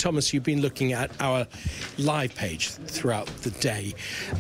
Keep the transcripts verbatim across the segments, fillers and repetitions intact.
Thomas, you've been looking at our live page throughout the day.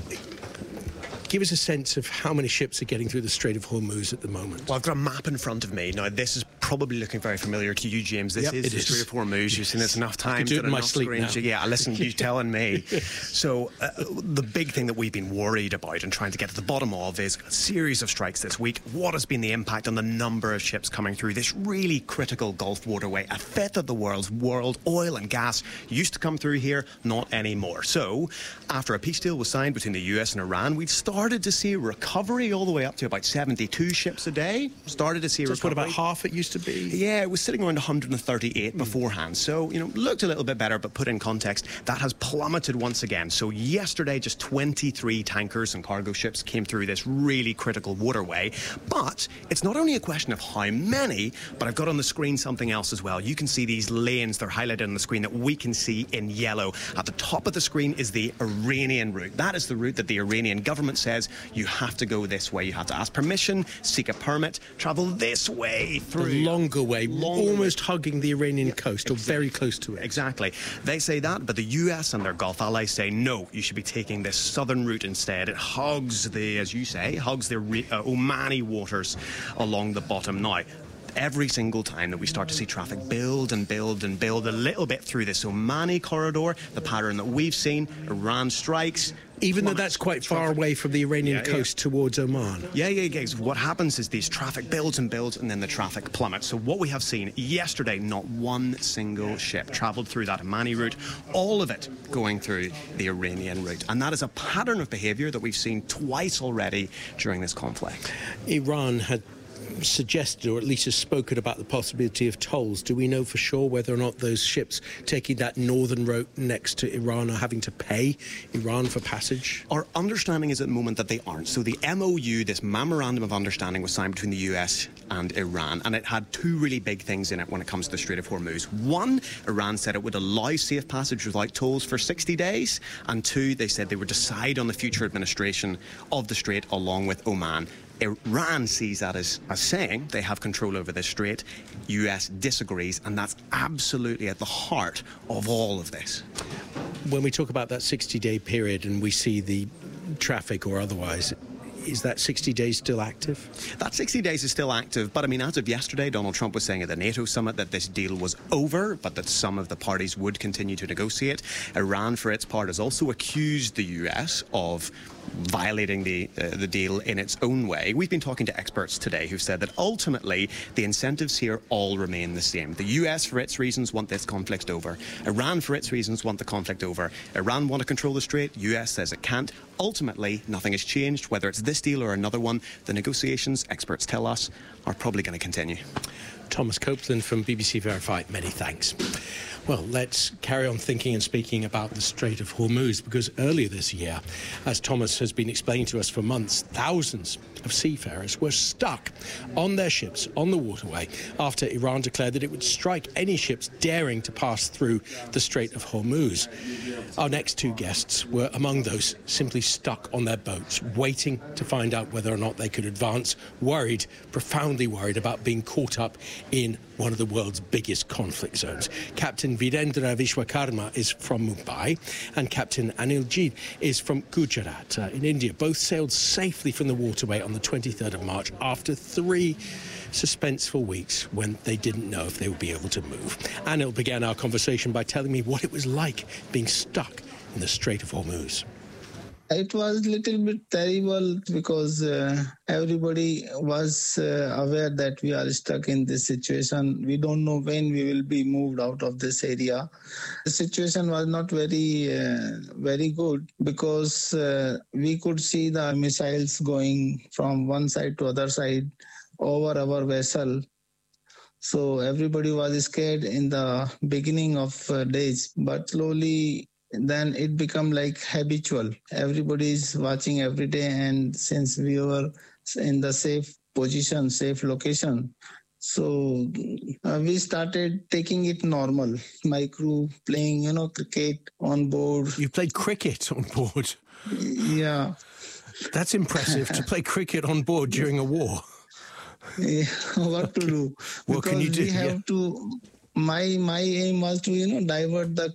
Give us a sense of how many ships are getting through the Strait of Hormuz at the moment. Well, I've got a map in front of me. Now, this is probably looking very familiar to you, James. This yep, is the is. Strait of Hormuz. You've seen this enough times. I do it in my sleep now. Yeah, listen, you telling me. So, uh, the big thing that we've been worried about and trying to get to the bottom of is a series of strikes this week. What has been the impact on the number of ships coming through this really critical Gulf waterway? A fifth of the world's world oil and gas used to come through here, not anymore. So, after a peace deal was signed between the U S and Iran, we've started to see recovery all the way up to about seventy-two ships a day. Started to see so recovery. What, about half it used to be? Yeah, it was sitting around one hundred thirty-eight mm. beforehand. So, you know, looked a little bit better, but put in context, that has plummeted once again. So yesterday, just twenty-three tankers and cargo ships came through this really critical waterway. But it's not only a question of how many, but I've got on the screen something else as well. You can see these lanes, they're highlighted on the screen that we can see in yellow. At the top of the screen is the Iranian route. That is the route that the Iranian government says you have to go this way. You have to ask permission, seek a permit, travel this way through. The longer way, longer almost way. hugging the Iranian yeah, coast, or exactly. very close to it. Exactly. They say that, but the U S and their Gulf allies say, no, you should be taking this southern route instead. It hugs the, as you say, hugs the uh, Omani waters along the bottom. Now, every single time that we start to see traffic build and build and build a little bit through this Omani corridor, the pattern that we've seen, Iran strikes. Even though that's quite far away from the Iranian yeah, coast yeah. towards Oman. Yeah, yeah, yeah. What happens is these traffic builds and builds and then the traffic plummets. So what we have seen yesterday, not one single ship travelled through that Omani route, all of it going through the Iranian route. And that is a pattern of behaviour that we've seen twice already during this conflict. Iran had suggested, or at least has spoken about the possibility of tolls. Do we know for sure whether or not those ships taking that northern route next to Iran are having to pay Iran for passage? Our understanding is at the moment that they aren't. So the M O U, this Memorandum of Understanding, was signed between the U S and Iran, and it had two really big things in it when it comes to the Strait of Hormuz. One, Iran said it would allow safe passage without tolls for sixty days, and two, they said they would decide on the future administration of the strait along with Oman. Iran sees that as, as saying they have control over this strait. U S disagrees, and that's absolutely at the heart of all of this. When we talk about that sixty-day period and we see the traffic or otherwise, is that sixty days still active? That sixty days is still active, but I mean, as of yesterday, Donald Trump was saying at the NATO summit that this deal was over, but that some of the parties would continue to negotiate. Iran, for its part, has also accused the U S of violating the uh, the deal in its own way. We've been talking to experts today who've said that ultimately the incentives here all remain the same. The U S, for its reasons, want this conflict over. Iran, for its reasons, want the conflict over. Iran want to control the strait. U S says it can't. Ultimately, nothing has changed. Whether it's this deal or another one, the negotiations, experts tell us, are probably going to continue. Thomas Copeland from B B C Verify, many thanks. Well, let's carry on thinking and speaking about the Strait of Hormuz, because earlier this year, as Thomas has been explaining to us for months, thousands of seafarers were stuck on their ships on the waterway after Iran declared that it would strike any ships daring to pass through the Strait of Hormuz. Our next two guests were among those simply stuck on their boats, waiting to find out whether or not they could advance, worried, profoundly worried about being caught up in one of the world's biggest conflict zones. Captain Virendra Vishwakarma is from Mumbai, and Captain Anil Jeet is from Gujarat uh, in India. Both sailed safely from the waterway on the twenty-third of March after three suspenseful weeks when they didn't know if they would be able to move. Anil began our conversation by telling me what it was like being stuck in the Strait of Hormuz. It was a little bit terrible because uh, everybody was uh, aware that we are stuck in this situation. We don't know when we will be moved out of this area. The situation was not very, uh, very good because uh, we could see the missiles going from one side to other side over our vessel. So everybody was scared in the beginning of uh, days, but slowly then it become like habitual. Everybody is watching every day, and since we were in the safe position, safe location, so uh, we started taking it normal. My crew playing, you know, cricket on board. You played cricket on board? Yeah. That's impressive, to play cricket on board during a war. Yeah, what to do? What because can you do? We have Yeah. to... My my aim was to, you know, divert the